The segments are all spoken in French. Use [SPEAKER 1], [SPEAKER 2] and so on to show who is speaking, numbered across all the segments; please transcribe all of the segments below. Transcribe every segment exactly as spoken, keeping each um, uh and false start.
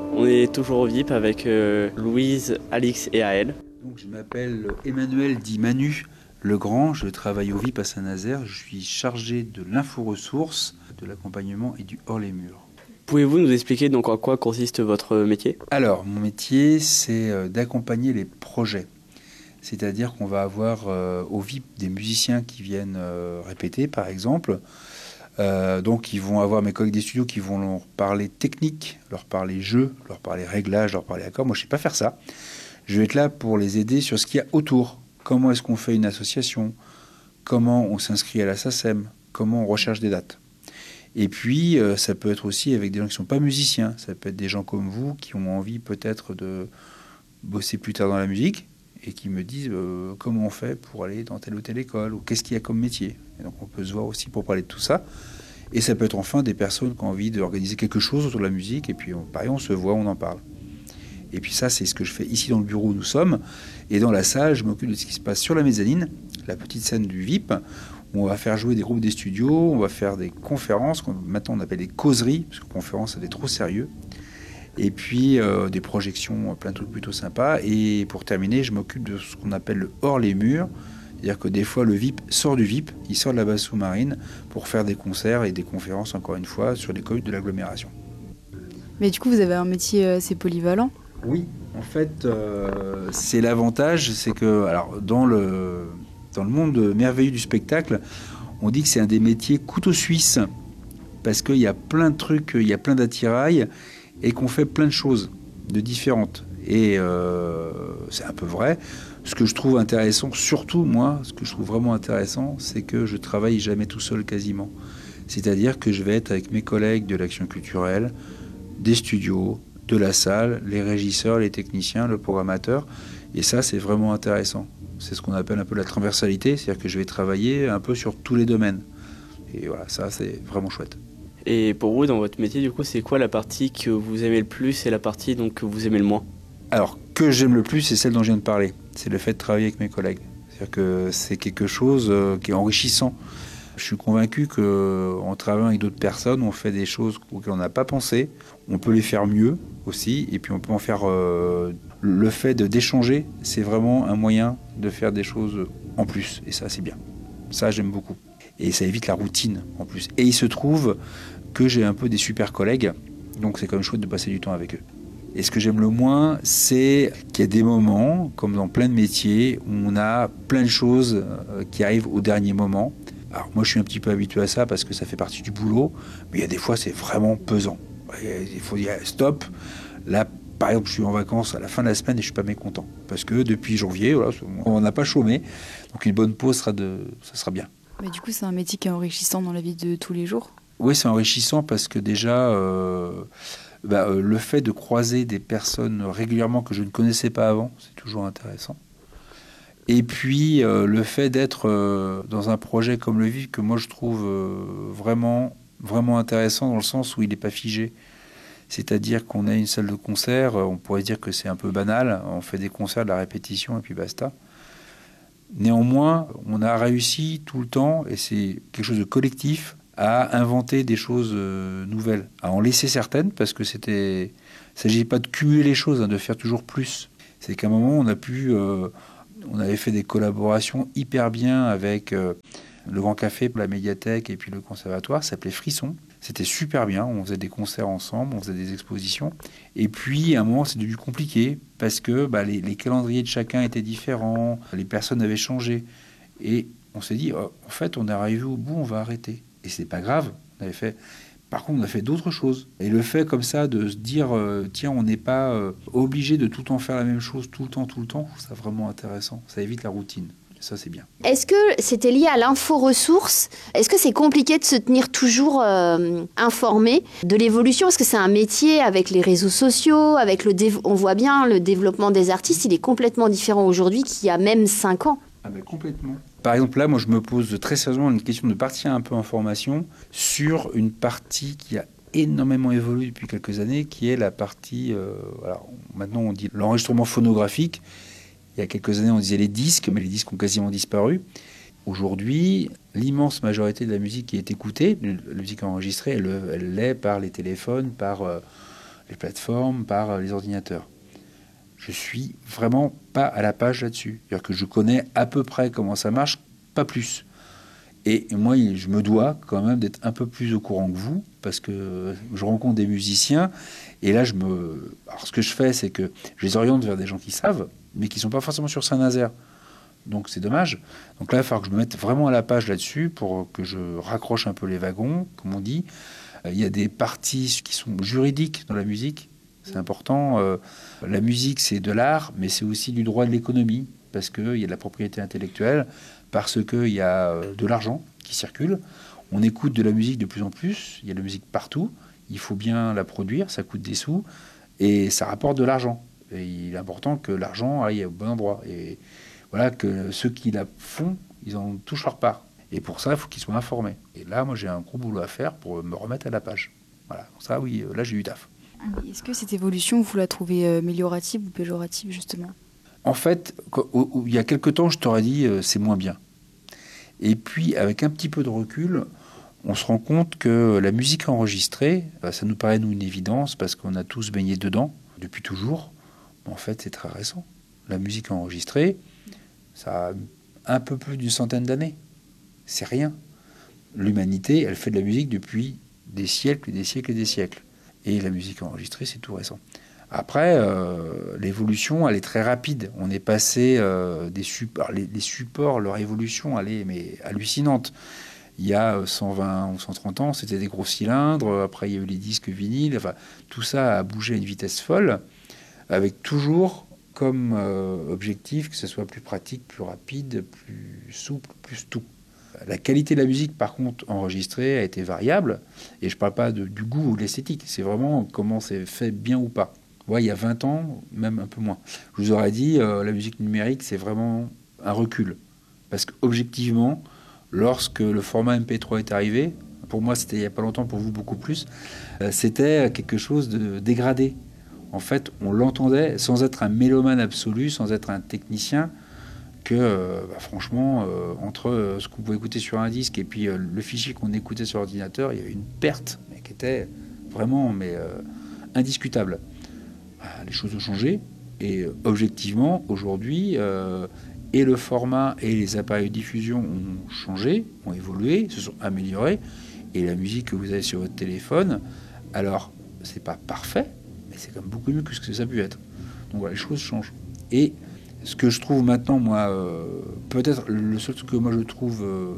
[SPEAKER 1] On est toujours au V I P avec euh, Louise, Alix et Aël.
[SPEAKER 2] Donc, je m'appelle Emmanuel dit Manu Legrand, je travaille au V I P à Saint-Nazaire. Je suis chargé de l'info-ressources, de l'accompagnement et du hors-les-murs.
[SPEAKER 1] Pouvez-vous nous expliquer donc en quoi consiste votre métier?
[SPEAKER 2] Alors, mon métier, c'est d'accompagner les projets. C'est-à-dire qu'on va avoir euh, au V I P des musiciens qui viennent euh, répéter, par exemple. Euh, donc, ils vont avoir mes collègues des studios qui vont leur parler technique, leur parler jeu, leur parler réglage, leur parler accord. Moi, je ne sais pas faire ça. Je vais être là pour les aider sur ce qu'il y a autour. Comment est-ce qu'on fait une association? Comment on s'inscrit à la SACEM? Comment on recherche des dates? Et puis, euh, ça peut être aussi avec des gens qui ne sont pas musiciens. Ça peut être des gens comme vous qui ont envie peut-être de bosser plus tard dans la musique et qui me disent euh, comment on fait pour aller dans telle ou telle école ou qu'est-ce qu'il y a comme métier. Et donc, on peut se voir aussi pour parler de tout ça. Et ça peut être enfin des personnes qui ont envie d'organiser quelque chose autour de la musique. Et puis, on, pareil, on se voit, on en parle. Et puis ça, c'est ce que je fais ici dans le bureau où nous sommes. Et dans la salle, je m'occupe de ce qui se passe sur la mezzanine, la petite scène du V I P, où on va faire jouer des groupes des studios, on va faire des conférences, qu'on, maintenant on appelle des causeries, parce que conférences, ça fait trop sérieux. Et puis euh, des projections, plein de trucs plutôt sympas. Et pour terminer, je m'occupe de ce qu'on appelle le hors-les-murs. C'est-à-dire que des fois, le V I P sort du V I P, il sort de la base sous-marine pour faire des concerts et des conférences, encore une fois, sur les communes de l'agglomération.
[SPEAKER 3] Mais du coup, vous avez un métier assez polyvalent.
[SPEAKER 2] Oui, en fait, euh, c'est l'avantage, c'est que alors, dans, le, dans le monde merveilleux du spectacle, on dit que c'est un des métiers couteau suisse, parce qu'il y a plein de trucs, il y a plein d'attirails, et qu'on fait plein de choses de différentes. Et euh, c'est un peu vrai. Ce que je trouve intéressant, surtout moi, ce que je trouve vraiment intéressant, c'est que je travaille jamais tout seul quasiment. C'est-à-dire que je vais être avec mes collègues de l'action culturelle, des studios, de la salle, les régisseurs, les techniciens, le programmateur. Et ça, c'est vraiment intéressant. C'est ce qu'on appelle un peu la transversalité, c'est-à-dire que je vais travailler un peu sur tous les domaines. Et voilà, ça, c'est vraiment chouette.
[SPEAKER 1] Et pour vous, dans votre métier, du coup, c'est quoi la partie que vous aimez le plus et la partie donc, que vous aimez le moins? Alors, que j'aime le plus, c'est celle dont je viens de parler. C'est le fait de travailler avec mes collègues. C'est-à-dire que c'est quelque chose qui est enrichissant. Je suis convaincu qu'en travaillant avec d'autres personnes, on fait des choses auxquelles on n'a pas pensé. On peut les faire mieux aussi, et puis on peut en faire... Euh, le fait de, d'échanger, c'est vraiment un moyen de faire des choses en plus, et ça, c'est bien. Ça, j'aime beaucoup. Et ça évite la routine, en plus. Et il se trouve que j'ai un peu des super collègues, donc c'est quand même chouette de passer du temps avec eux. Et ce que j'aime le moins, c'est qu'il y a des moments, comme dans plein de métiers, où on a plein de choses qui arrivent au dernier moment. Alors moi, je suis un petit peu habitué à ça parce que ça fait partie du boulot, mais il y a des fois, c'est vraiment pesant. Il faut dire stop. Là, par exemple, je suis en vacances à la fin de la semaine et je suis pas mécontent parce que depuis janvier, voilà, on n'a pas chômé, donc une bonne pause sera de, ça sera bien.
[SPEAKER 3] Mais du coup, c'est un métier qui est enrichissant dans la vie de tous les jours.
[SPEAKER 2] Oui, c'est enrichissant parce que déjà, euh, bah, euh, le fait de croiser des personnes régulièrement que je ne connaissais pas avant, c'est toujours intéressant. Et puis, euh, le fait d'être euh, dans un projet comme le V I P, que moi je trouve euh, vraiment, vraiment intéressant dans le sens où il n'est pas figé. C'est-à-dire qu'on a une salle de concert, on pourrait dire que c'est un peu banal, on fait des concerts, de la répétition et puis basta. Néanmoins, on a réussi tout le temps, et c'est quelque chose de collectif, à inventer des choses euh, nouvelles, à en laisser certaines, parce que c'était, il ne s'agit pas de cumuler les choses, hein, de faire toujours plus. C'est qu'à un moment, on a pu... Euh, On avait fait des collaborations hyper bien avec euh, le Grand Café, la médiathèque et puis le conservatoire. Ça s'appelait Frisson. C'était super bien. On faisait des concerts ensemble, on faisait des expositions. Et puis, à un moment, c'est devenu compliqué parce que bah, les, les calendriers de chacun étaient différents, les personnes avaient changé. Et on s'est dit, oh, en fait, on est arrivé au bout, on va arrêter. Et c'est pas grave. On avait fait... Par contre, on a fait d'autres choses. Et le fait comme ça de se dire, euh, tiens, on n'est pas euh, obligé de tout le temps faire la même chose, tout le temps, tout le temps, c'est vraiment intéressant. Ça évite la routine. Et ça, c'est bien.
[SPEAKER 4] Est-ce que c'était lié à l'info-ressources? Est-ce que c'est compliqué de se tenir toujours euh, informé de l'évolution? Parce que c'est un métier avec les réseaux sociaux, avec le dév- on voit bien le développement des artistes, il est complètement différent aujourd'hui qu'il y a même cinq ans.
[SPEAKER 2] Ah ben complètement. Par exemple, là, moi, je me pose très sérieusement une question de partir un peu en formation sur une partie qui a énormément évolué depuis quelques années, qui est la partie... Euh, alors, maintenant, on dit l'enregistrement phonographique. Il y a quelques années, on disait les disques, mais les disques ont quasiment disparu. Aujourd'hui, l'immense majorité de la musique qui est écoutée, la musique enregistrée, elle, elle l'est par les téléphones, par euh, les plateformes, par les ordinateurs. Je suis vraiment pas à la page là-dessus. C'est-à-dire que je connais à peu près comment ça marche, pas plus. Et moi, je me dois quand même d'être un peu plus au courant que vous, parce que je rencontre des musiciens, et là, je me... Alors, ce que je fais, c'est que je les oriente vers des gens qui savent, mais qui ne sont pas forcément sur Saint-Nazaire. Donc, c'est dommage. Donc là, il va falloir que je me mette vraiment à la page là-dessus, pour que je raccroche un peu les wagons, comme on dit. Il y a des parties qui sont juridiques dans la musique. C'est important. Euh, la musique, c'est de l'art, mais c'est aussi du droit de l'économie, parce qu'il y a de la propriété intellectuelle, parce qu'il y a de l'argent qui circule. On écoute de la musique de plus en plus. Il y a de la musique partout. Il faut bien la produire. Ça coûte des sous. Et ça rapporte de l'argent. Et il est important que l'argent aille au bon endroit. Et voilà, que ceux qui la font, ils en touchent leur part. Et pour ça, il faut qu'ils soient informés. Et là, moi, j'ai un gros boulot à faire pour me remettre à la page. Voilà. Ça, oui, là, j'ai eu taf.
[SPEAKER 3] Est-ce que cette évolution, vous la trouvez améliorative ou péjorative, justement ?
[SPEAKER 2] En fait, il y a quelque temps, je t'aurais dit euh, c'est moins bien. Et puis, avec un petit peu de recul, on se rend compte que la musique enregistrée, ça nous paraît, nous, une évidence, parce qu'on a tous baigné dedans depuis toujours. Mais en fait, c'est très récent. La musique enregistrée, ça a un peu plus d'une centaine d'années. C'est rien. L'humanité, elle fait de la musique depuis des siècles et des siècles et des siècles. Et la musique enregistrée, c'est tout récent. Après, euh, l'évolution, elle est très rapide. On est passé euh, des supports, les, les supports, leur évolution, elle est mais hallucinante. Il y a cent vingt ou cent trente ans, c'était des gros cylindres. Après, il y a eu les disques vinyles. Enfin, tout ça a bougé à une vitesse folle, avec toujours comme euh, objectif que ce soit plus pratique, plus rapide, plus souple, plus tout. La qualité de la musique, par contre, enregistrée, a été variable. Et je ne parle pas de, du goût ou de l'esthétique. C'est vraiment comment c'est fait bien ou pas. Ouais, il y a vingt ans, même un peu moins. Je vous aurais dit, euh, la musique numérique, c'est vraiment un recul. Parce qu'objectivement, lorsque le format M P trois est arrivé, pour moi, c'était il n'y a pas longtemps, pour vous, beaucoup plus, euh, c'était quelque chose de dégradé. En fait, on l'entendait sans être un mélomane absolu, sans être un technicien, que euh, bah, franchement, euh, entre euh, ce qu'on pouvait écouter sur un disque et puis euh, le fichier qu'on écoutait sur l'ordinateur, il y avait une perte mais qui était vraiment mais, euh, indiscutable. Les choses ont changé et euh, objectivement, aujourd'hui, euh, et le format et les appareils de diffusion ont changé, ont évolué, se sont améliorés. Et la musique que vous avez sur votre téléphone, alors, c'est pas parfait, mais c'est quand même beaucoup mieux que ce que ça a pu être. Donc voilà, les choses changent. Et ce que je trouve maintenant, moi, euh, peut-être le seul truc que moi je trouve euh,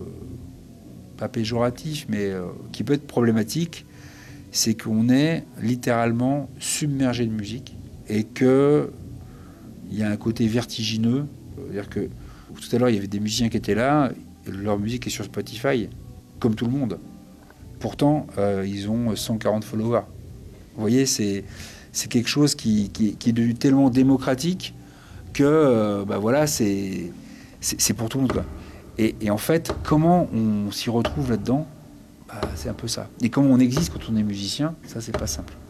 [SPEAKER 2] pas péjoratif, mais euh, qui peut être problématique, c'est qu'on est littéralement submergé de musique et qu'il y a un côté vertigineux. C'est-à-dire que tout à l'heure, il y avait des musiciens qui étaient là, leur musique est sur Spotify, comme tout le monde. Pourtant, euh, ils ont cent quarante followers. Vous voyez, c'est, c'est quelque chose qui, qui, qui est devenu tellement démocratique que euh, bah voilà, c'est, c'est, c'est pour tout le monde, quoi. Et, et en fait, comment on s'y retrouve là-dedans ? Bah, c'est un peu ça. Et comment on existe quand on est musicien, ça, c'est pas simple.